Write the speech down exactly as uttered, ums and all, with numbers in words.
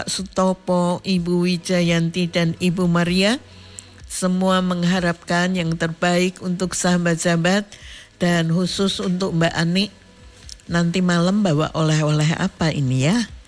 Sutopo, Ibu Wijayanti dan Ibu Maria. Semua mengharapkan yang terbaik untuk sahabat-sahabat dan khusus untuk Mbak Ani. Nanti malam bawa oleh-oleh apa ini ya?